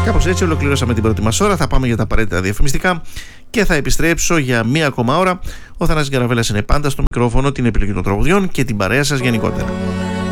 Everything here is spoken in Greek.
Κάπως έτσι ολοκληρώσαμε την πρώτη μας ώρα. Θα πάμε για τα απαραίτητα διαφημιστικά και θα επιστρέψω για μία ακόμα ώρα. Ο Θανάσης Γκαραβέλας είναι πάντα στο μικρόφωνο, την επιλογή των τραγουδιών και την παρέα σας γενικότερα.